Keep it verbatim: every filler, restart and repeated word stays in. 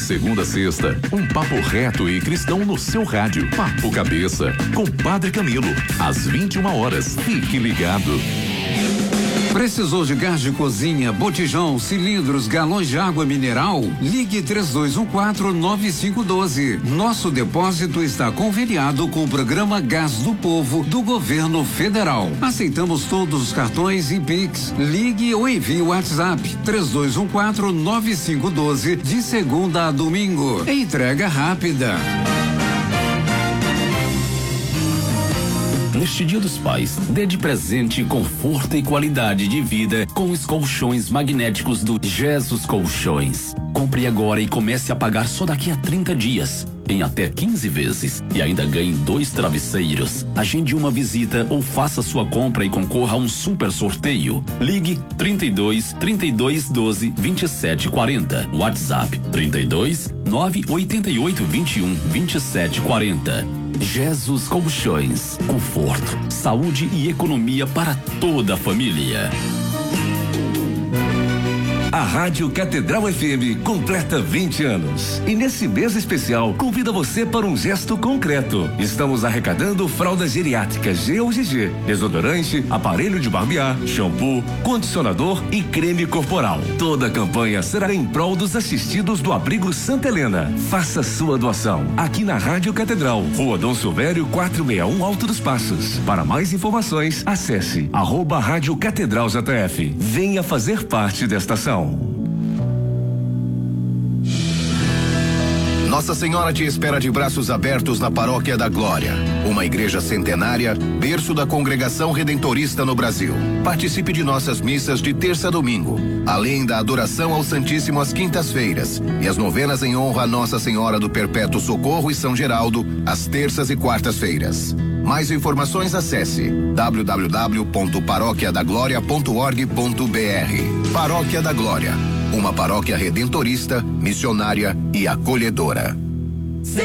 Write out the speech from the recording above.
segunda a sexta, um papo reto e cristão no seu rádio. Papo Cabeça, com Padre Camilo, às vinte e uma horas. Fique ligado. Precisou de gás de cozinha, botijão, cilindros, galões de água mineral? Ligue três dois um quatro nove cinco um dois. Nosso depósito está conveniado com o programa Gás do Povo do Governo Federal. Aceitamos todos os cartões e Pix. Ligue ou envie o WhatsApp três dois um quatro nove cinco um dois de segunda a domingo. Entrega rápida. Neste Dia dos Pais, dê de presente conforto e qualidade de vida com os colchões magnéticos do Jesus Colchões. Compre agora e comece a pagar só daqui a trinta dias, em até quinze vezes, e ainda ganhe dois travesseiros. Agende uma visita ou faça sua compra e concorra a um super sorteio. Ligue trinta e dois, trinta e dois, doze, vinte e sete, quarenta. WhatsApp trinta e dois, nove oito oito, vinte e um, vinte e sete, quarenta. Jesus Colchões, conforto, saúde e economia para toda a família. A Rádio Catedral F M completa vinte anos. E nesse mês especial, convida você para um gesto concreto. Estamos arrecadando fralda geriátrica G ou G G, desodorante, aparelho de barbear, shampoo, condicionador e creme corporal. Toda a campanha será em prol dos assistidos do Abrigo Santa Helena. Faça sua doação aqui na Rádio Catedral, Rua Dom Silvério quatrocentos e sessenta e um, Alto dos Passos. Para mais informações, acesse arroba Rádio Catedral J F. Venha fazer parte desta ação. Nossa Senhora te espera de braços abertos na Paróquia da Glória, uma igreja centenária, berço da congregação redentorista no Brasil. Participe de nossas missas de terça a domingo, além da adoração ao Santíssimo às quintas-feiras e as novenas em honra a Nossa Senhora do Perpétuo Socorro e São Geraldo, às terças e quartas-feiras. Mais informações, acesse w w w ponto paróquia da glória ponto org ponto b r. Paróquia da Glória, uma paróquia redentorista, missionária e acolhedora.